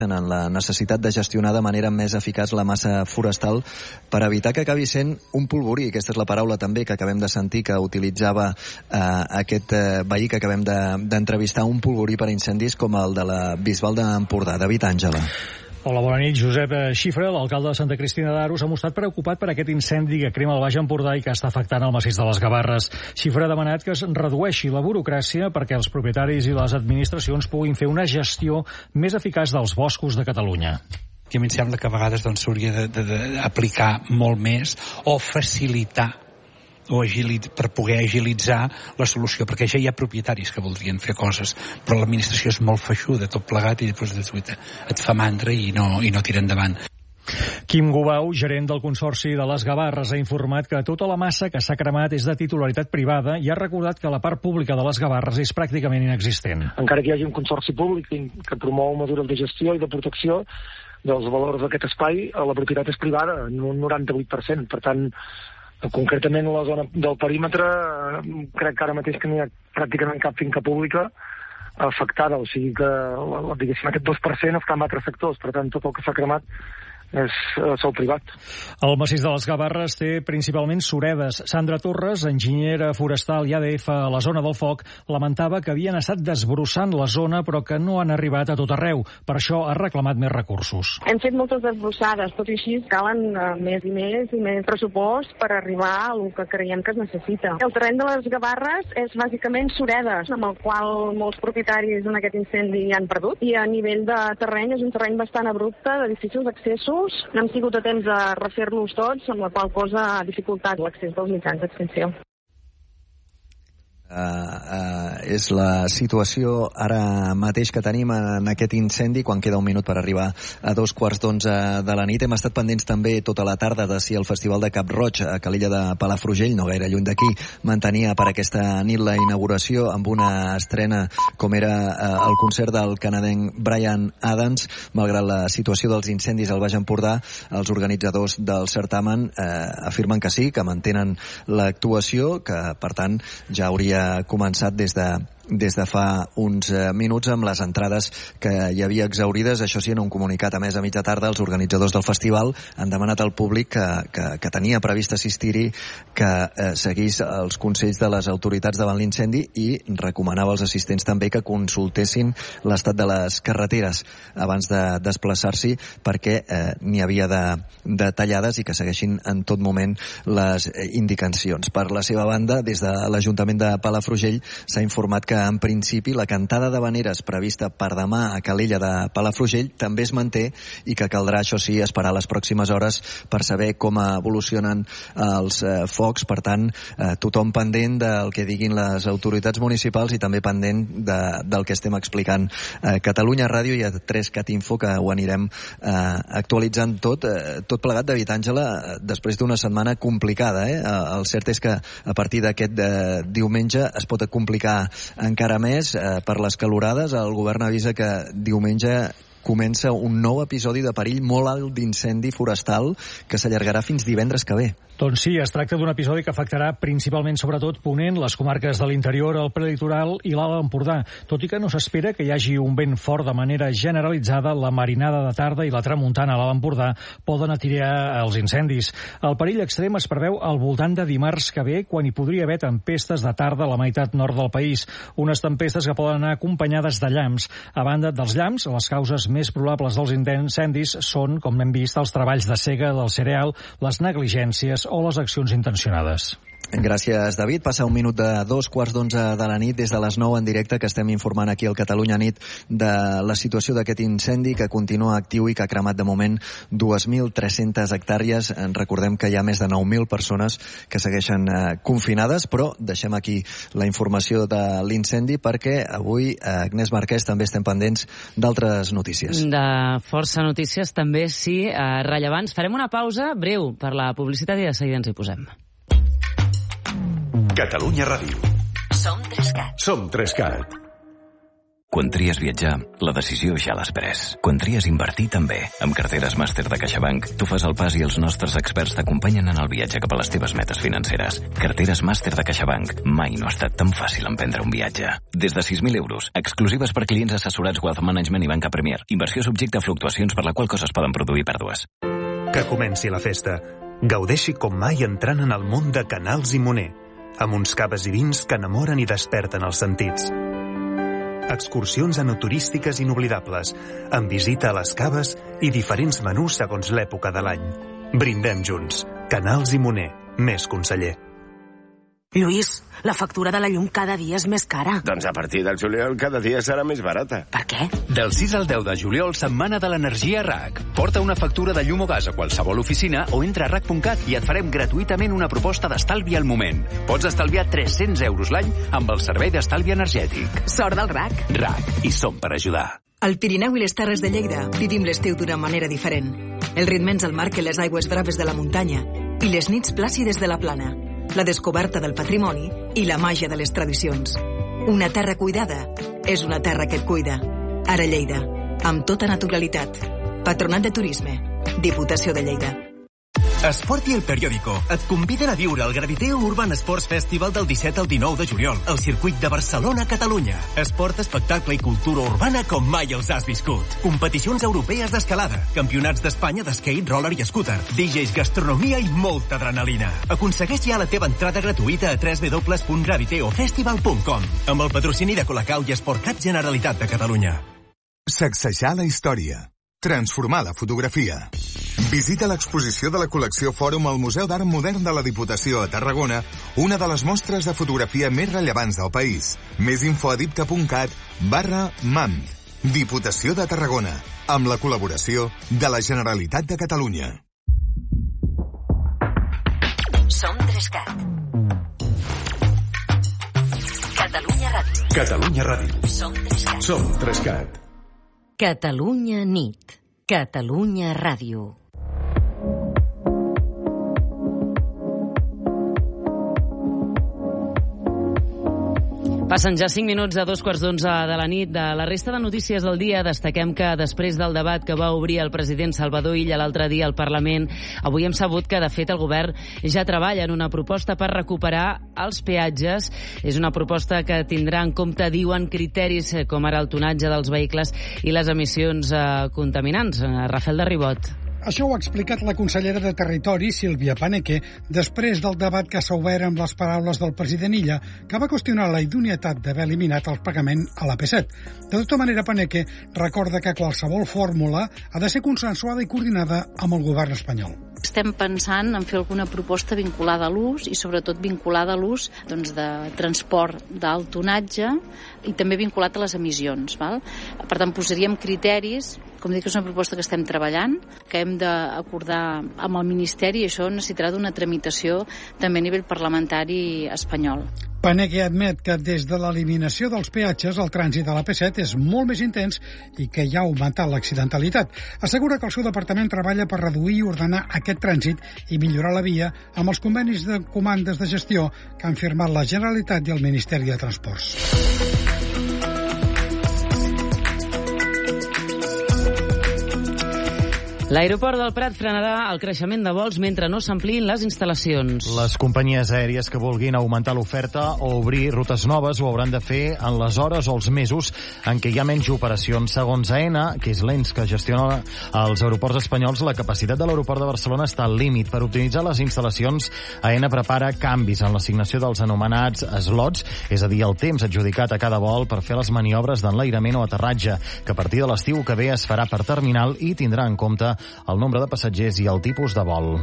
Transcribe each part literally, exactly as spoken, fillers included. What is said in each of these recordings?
en la necessitat de gestionar de manera més eficaç la massa forestal per evitar que acabi sent un polvorí. Aquesta és la paraula també que acabem de sentir que utilitzava eh, aquest eh, veí que acabem d'entrevistar, un polvorí per incendis com el de la Bisbal d'Empordà. David Àngela. Hola, bona nit. Josep Xifra, l'alcalde de Santa Cristina d'Aro, s'ha mostrat preocupat per aquest incendi que crema el Baix Empordà i que està afectant el massís de les Gavarres. Xifra ha demanat que es redueixi la burocràcia perquè els propietaris i les administracions puguin fer una gestió més eficaç dels boscos de Catalunya. I a mi em sembla que a vegades doncs, s'hauria d'aplicar molt més o facilitar o agilit, per poder agilitzar la solució, perquè ja hi ha propietaris que voldrien fer coses, però l'administració és molt feixuda, tot plegat, i després et, et fa mandra i no, i no tira endavant. Quim Gubau, gerent del Consorci de les Gavarres, ha informat que tota la massa que s'ha cremat és de titularitat privada i ha recordat que la part pública de les Gavarres és pràcticament inexistent. Encara que hi hagi un consorci públic que promou mesures de gestió i de protecció dels valors d'aquest espai, la propietat és privada, en un noranta-vuit per cent. Per tant, concretament a la zona del perímetre, crec que ara mateix que no hi ha pràcticament cap finca pública afectada, o sigui que diguéssim aquest dos per cent està en altres sectors, per tant tot el que s'ha cremat és sol privat. El massís de les Gavarres té principalment suredes. Sandra Torres, enginyera forestal i A D F a la zona del foc, lamentava que havien estat desbrossant la zona però que no han arribat a tot arreu. Per això ha reclamat més recursos. Hem fet moltes desbrossades, tot i així calen uh, més i més i més pressupost per arribar al que creiem que es necessita. El terreny de les Gavarres és bàsicament suredes, amb el qual molts propietaris en aquest incendi han perdut, i a nivell de terreny és un terreny bastant abrupte, de difícils accessos. No hem sigut a temps de refer-los tots, amb la qual cosa ha dificultat l'accés dels mitjans d'extinció. Uh, uh, és la situació ara mateix que tenim en aquest incendi, quan queda un minut per arribar a dos quarts d'onze de la nit. Hem estat pendents també tota la tarda de si el Festival de Cap Roig a Calella de Palafrugell, no gaire lluny d'aquí, mantenia per aquesta nit la inauguració amb una estrena com era uh, el concert del canadenc Bryan Adams. Malgrat la situació dels incendis al Baix Empordà, els organitzadors del certamen uh, afirmen que sí, que mantenen l'actuació, que per tant ja hauria començat des de des de fa uns eh, minuts amb les entrades que hi havia exaurides. Això sí, en un comunicat a més a mitja tarda, els organitzadors del festival han demanat al públic que, que, que tenia previst assistir-hi que eh, seguís els consells de les autoritats davant l'incendi i recomanava als assistents també que consultessin l'estat de les carreteres abans de desplaçar-s'hi, perquè eh, n'hi havia de, de tallades i que segueixin en tot moment les eh, indicacions. Per la seva banda, des de l'Ajuntament de Palafrugell s'ha informat que en principi la cantada d'havaneres prevista per demà a Calella de Palafrugell també es manté i que caldrà, això sí, esperar les pròximes hores per saber com evolucionen els eh, focs. Per tant, eh, tothom pendent del que diguin les autoritats municipals i també pendent de, del que estem explicant a Catalunya Ràdio i a tres cat info, que ho anirem eh, actualitzant tot, eh, tot plegat. David Àngela, després d'una setmana complicada, eh? El cert és que a partir d'aquest eh, diumenge es pot complicar encara més eh, per les calorades. El govern avisa que diumenge comença un nou episodi de perill molt alt d'incendi forestal que s'allargarà fins divendres que ve. Doncs sí, es tracta d'un episodi que afectarà principalment, sobretot, Ponent, les comarques de l'interior, el prelitoral i l'Alt Empordà. Tot i que no s'espera que hi hagi un vent fort de manera generalitzada, la marinada de tarda i la tramuntana a l'Alt Empordà poden atirar els incendis. El perill extrem es preveu al voltant de dimarts que ve, quan hi podria haver tempestes de tarda a la meitat nord del país. Unes tempestes que poden anar acompanyades de llamps. A banda dels llamps, les causes més probables dels incendis són, com hem vist, els treballs de sega del cereal, les negligències o les accions intencionades. Gràcies, David. Passa un minut de dos quarts d'onze de la nit, des de les nou en directe, que estem informant aquí al Catalunya Nit de la situació d'aquest incendi que continua actiu i que ha cremat de moment dos mil tres-centes hectàrees. Recordem que hi ha més de nou mil persones que segueixen eh, confinades, però deixem aquí la informació de l'incendi perquè avui, eh, Agnès Marquès, també estem pendents d'altres notícies. De força notícies també, sí, eh, rellevants. Farem una pausa breu per la publicitat i de seguida ens hi posem. Catalunya Ràdio. Som tres cat. Som tres cat. Quan tries viatjar, la decisió ja l'has pres. Quan tries invertir, també. Amb carteres màster de CaixaBank, tu fas el pas i els nostres experts t'acompanyen en el viatge cap a les teves metes financeres. Carteres màster de CaixaBank. Mai no ha estat tan fàcil emprendre un viatge. Des de sis mil euros, exclusives per clients assessorats Wealth Management i Banca Premier. Inversió subjecte a fluctuacions per la qual cosa es poden produir pèrdues. Que comenci la festa. Gaudeixi com mai entrant en el món de Canals i Moner, amb uns caves i vins que enamoren i desperten els sentits. Excursions enoturístiques inoblidables, amb visita a les caves i diferents menús segons l'època de l'any. Brindem junts. Canals i Moner, més conseller. Lluís, la factura de la llum cada dia és més cara. Doncs a partir del juliol cada dia serà més barata. Per què? Del sis al deu de juliol, setmana de l'energia R A C. Porta una factura de llum o gas a qualsevol oficina o entra a R A C punt cat i et farem gratuïtament una proposta d'estalvi al moment. Pots estalviar tres-cents euros l'any amb el servei d'estalvi energètic. Sort del R A C. R A C. I som per ajudar. Al Pirineu i les Terres de Lleida vivim l'estiu d'una manera diferent. El ritme ens el marquen les aigües braves de la muntanya i les nits plàcides de la plana, la descoberta del patrimoni i la màgia de les tradicions. Una terra cuidada és una terra que et cuida. Ara Lleida, amb tota naturalitat. Patronat de Turisme, Diputació de Lleida. Esport i El Periódico et conviden a viure el Graviteo Urban Sports Festival del disset al dinou de juliol al circuit de Barcelona, Catalunya. Esport, espectacle i cultura urbana com mai els has viscut. Competicions europees d'escalada, campionats d'Espanya d'skate, roller i scooter, D Js, gastronomia i molta adrenalina. Aconsegueix ja la teva entrada gratuïta a w w w punt graviteo festival punt com amb el patrocini de Colacau i Esportcat Generalitat de Catalunya. Sacsejar la història. Transformar la fotografia. Visita l'exposició de la col·lecció Fòrum al Museu d'Art Modern de la Diputació a Tarragona, una de les mostres de fotografia més rellevants del país. Més info a dipta punt cat barra mam. Diputació de Tarragona, amb la col·laboració de la Generalitat de Catalunya. Som Trescat. Catalunya Ràdio. Catalunya Ràdio. Som Trescat. Som Trescat. Catalunya nit. Catalunya Ràdio. Passen ja cinc minuts a dos quarts d'onze de la nit. De la resta de notícies del dia destaquem que després del debat que va obrir el president Salvador Illa l'altre dia al Parlament, avui hem sabut que de fet el govern ja treballa en una proposta per recuperar els peatges. És una proposta que tindrà en compte, diuen, criteris com ara el tonatge dels vehicles i les emissions eh, contaminants. Rafael de Ribot. Això ho ha explicat la consellera de Territori, Sílvia Paneque, després del debat que s'ha obert amb les paraules del president Illa, que va qüestionar la idoneïtat d'haver eliminat el pagament a l'A P set. De tota manera, Paneque recorda que qualsevol fórmula ha de ser consensuada i coordinada amb el govern espanyol. Estem pensant en fer alguna proposta vinculada a l'ús i sobretot vinculada a l'ús doncs, de transport d'alt tonatge i també vinculat a les emissions. Val? Per tant, posaríem criteris, com dic, és una proposta que estem treballant, que hem d'acordar amb el Ministeri i això necessitarà d'una tramitació també a nivell parlamentari espanyol. Paneque admet que des de l'eliminació dels peatges el trànsit de l'A P set és molt més intens i que ja ha augmentat l'accidentalitat. Assegura que el seu departament treballa per reduir i ordenar aquest trànsit i millorar la via amb els convenis de comandes de gestió que han firmat la Generalitat i el Ministeri de Transports. L'aeroport del Prat frenarà el creixement de vols mentre no s'ampliïn les instal·lacions. Les companyies aèries que vulguin augmentar l'oferta o obrir rutes noves ho hauran de fer en les hores o els mesos en què hi ha menys operacions. Segons AENA, que és l'ens que gestiona els aeroports espanyols, la capacitat de l'aeroport de Barcelona està al límit. Per optimitzar les instal·lacions, AENA prepara canvis en l'assignació dels anomenats slots, és a dir, el temps adjudicat a cada vol per fer les maniobres d'enlairament o aterratge, que a partir de l'estiu que ve es farà per terminal i tindrà en compte el nombre de passatgers i el tipus de vol.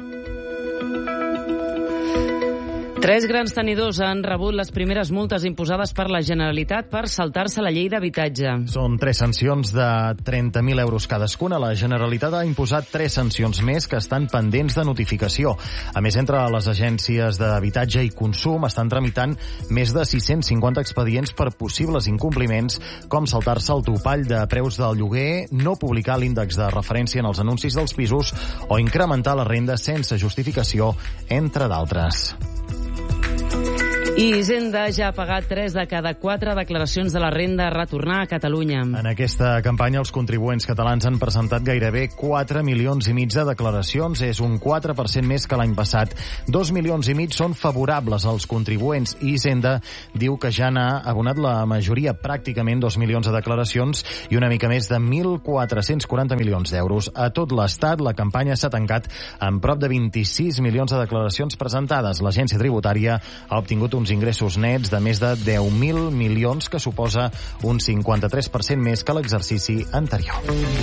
Tres grans tenidors han rebut les primeres multes imposades per la Generalitat per saltar-se la llei d'habitatge. Són tres sancions de trenta mil euros cadascuna. La Generalitat ha imposat tres sancions més que estan pendents de notificació. A més, entre les agències d'habitatge i consum estan tramitant més de sis-cents cinquanta expedients per possibles incompliments, com saltar-se el topall de preus del lloguer, no publicar l'índex de referència en els anuncis dels pisos o incrementar la renda sense justificació, entre d'altres. I Hisenda ja ha pagat tres de cada quatre declaracions de la renda a retornar a Catalunya. En aquesta campanya, els contribuents catalans han presentat gairebé quatre milions i mig de declaracions. És un quatre per cent més que l'any passat. Dos milions i mig són favorables als contribuents i Hisenda diu que ja n'ha abonat la majoria, pràcticament dos milions de declaracions i una mica més de mil quatre-cents quaranta milions d'euros. A tot l'Estat, la campanya s'ha tancat amb prop de vint-i-sis milions de declaracions presentades. L'agència tributària ha obtingut uns ingressos nets de més de deu mil milions, que suposa un cinquanta-tres per cent més que l'exercici anterior.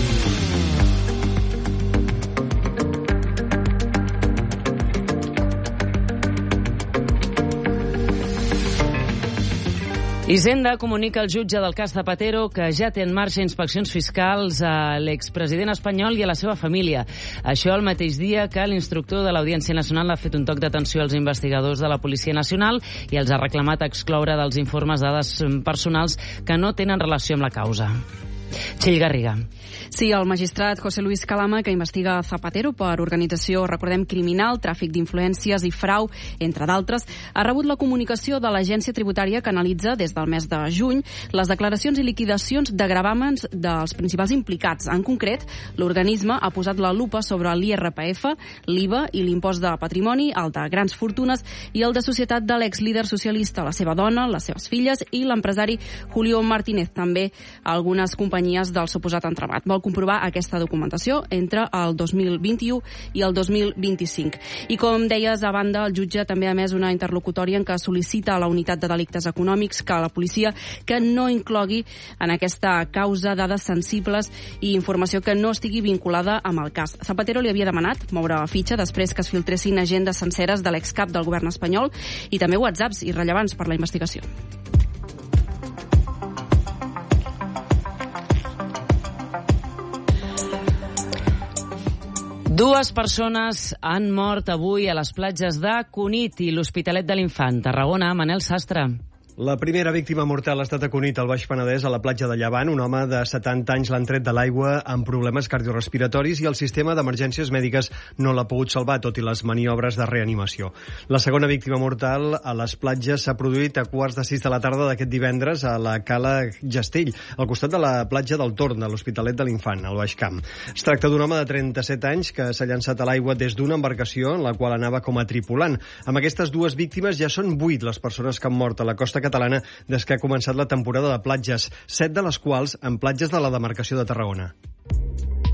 Hisenda comunica al jutge del cas Zapatero que ja té en marxa inspeccions fiscals a l'expresident espanyol i a la seva família. Això el mateix dia que l'instructor de l'Audiència Nacional ha fet un toc d'atenció als investigadors de la Policia Nacional i els ha reclamat excloure dels informes dades personals que no tenen relació amb la causa. Txell Garriga. Sí, el magistrat José Luis Calama, que investiga Zapatero per organització, recordem, criminal, tràfic d'influències i frau, entre d'altres, ha rebut la comunicació de l'agència tributària que analitza des del mes de juny les declaracions i liquidacions de gravàmens dels principals implicats. En concret, l'organisme ha posat la lupa sobre l'I R P F, l'I V A i l'impost de patrimoni, el de grans fortunes i el de societat de l'exlíder socialista, la seva dona, les seves filles i l'empresari Julio Martínez, també algunes companyies del suposat entramat. Vol comprovar aquesta documentació entre el dos mil vint-i-u i el dos mil vint-i-cinc. I com deies, a banda, el jutge també ha emès una interlocutòria en què sol·licita a la unitat de delictes econòmics que a la policia que no inclogui en aquesta causa dades sensibles i informació que no estigui vinculada amb el cas. Zapatero li havia demanat moure fitxa després que es filtressin agendes senceres de l'excap del govern espanyol i també whatsapps irrellevants per la investigació. Dues persones han mort avui a les platges de Cunit i l'Hospitalet de l'Infant. Tarragona, Manel Sastre. La primera víctima mortal ha estat a Cunit, al Baix Penedès, a la platja de Llevant. Un home de setanta anys l'han tret de l'aigua amb problemes cardiorespiratoris i el sistema d'emergències mèdiques no l'ha pogut salvar, tot i les maniobres de reanimació. La segona víctima mortal a les platges s'ha produït a quarts de sis de la tarda d'aquest divendres a la Cala Gestell, al costat de la platja del Torn, de l'Hospitalet de l'Infant, al Baix Camp. Es tracta d'un home de trenta-set anys que s'ha llançat a l'aigua des d'una embarcació en la qual anava com a tripulant. Amb aquestes dues víctimes ja són vuit les persones que han mort a la costa catalana des que ha començat la temporada de platges, set de les quals en platges de la demarcació de Tarragona.